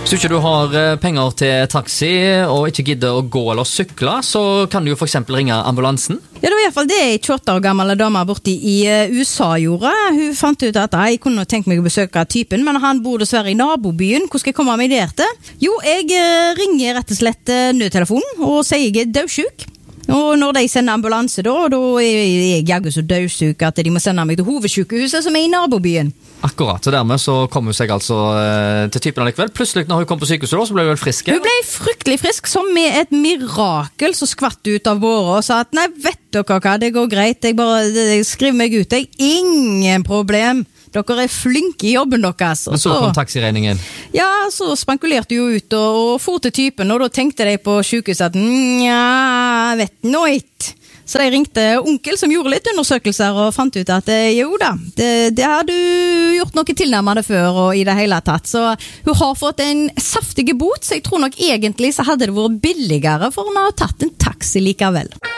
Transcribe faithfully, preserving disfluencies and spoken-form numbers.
Hvis du ikke har penger til taxi og ikke gidder å gå eller sykle, så kan du jo for eksempel ringe ambulansen. Ja, det var i hvert fall det en tjueåtte år gammel dame borte i U S A gjorde. Hun fant ut at jeg kunne tenkt meg å besøke typen, men han bor dessverre i nabobyen. Hvor skal jeg komme meg der til? Jo, jeg ringer rett og slett nødtelefonen og sier jeg er dødssyk. Og når de sender ambulanse da, da er jeg jaggu så dødssyk at de må sende meg til hovedsykehuset som er i nabobyen. Akkurat, så dermed så kom hun seg altså eh, til typen allikevel. Plutselig når hun kom på sykehuset da, så ble hun vel frisk. Hun ble fryktelig frisk, som med et mirakel så skvatt ut av båret og sa at nei, vet dere hva, det går greit, jeg bare jeg skriver meg ut, jeg ingen problem. Dere er flinke i jobben deres. Men så kom taxiregningen. Ja, så spankulerte jo ut og, og for til typen, og da tenkte de på sykehuset at nja, vet nå ikke. Så de ringte onkel som gjorde litt undersøkelser og fant ut at jo da, det, det har du gjort noe tilnærmende før og i det hele tatt. Så hun har fått en saftige bot, så jeg tror nok egentlig så hadde det vært billigere for hun å ha tatt en taxi likevel.